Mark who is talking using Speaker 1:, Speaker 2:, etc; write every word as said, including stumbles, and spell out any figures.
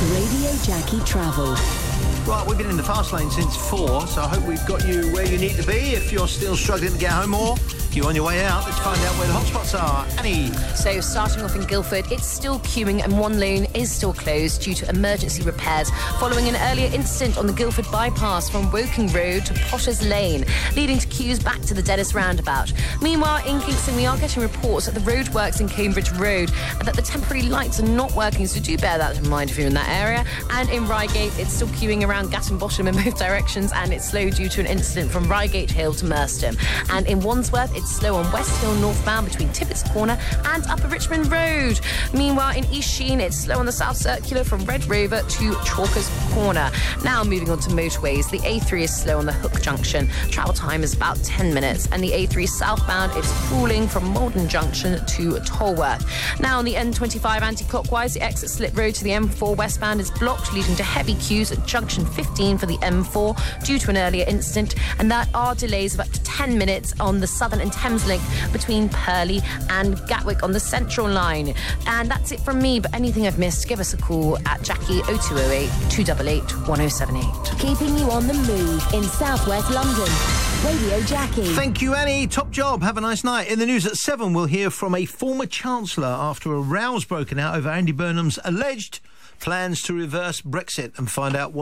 Speaker 1: Radio Jackie Travel.
Speaker 2: Right, we've been in the fast lane since four, so I hope we've got you where you need to be. If you're still struggling to get home, or you're on your way out, let's find out where the hotspots are. Annie.
Speaker 3: So starting off in Guildford, it's still queuing and one lane is still closed due to emergency repairs following an earlier incident on the Guildford bypass from Woking Road to Potters Lane, leading to queues back to the Dennis roundabout. Meanwhile, in Kingston, we are getting reports that the roadworks in Cambridge Road and that the temporary lights are not working, so do bear that in mind if you're in that area. And in Reigate, it's still queuing around Gatton Bottom in both directions, and it's slow due to an incident from Reigate Hill to Merstham. And in Wandsworth, it's slow on West Hill northbound between Tippett's Corner and Upper Richmond Road. Meanwhile, in East Sheen, it's slow on the South Circular from Red Rover to Chalkers Corner. Now moving on to motorways, the A three is slow on the Hook Junction. Travel time is about ten minutes, and the A three southbound, it's crawling from Malden Junction to Tolworth. Now on the N twenty-five anti-clockwise, the exit Slip Road to the M four westbound is blocked, leading to heavy queues at Junction fifteen for the M four due to an earlier incident, and there are delays of up to ten minutes on the Southern and Thames Link between Purley and Gatwick on the Central Line. And that's it from me, but anything I've missed, give us a call at Jackie oh two oh eight, two eight eight, one oh seven eight.
Speaker 1: Keeping you on the move in southwest London. Radio Jackie.
Speaker 2: Thank you, Annie. Top job. Have a nice night. In the news at seven, we'll hear from a former Chancellor after a row's broken out over Andy Burnham's alleged plans to reverse Brexit, and find out what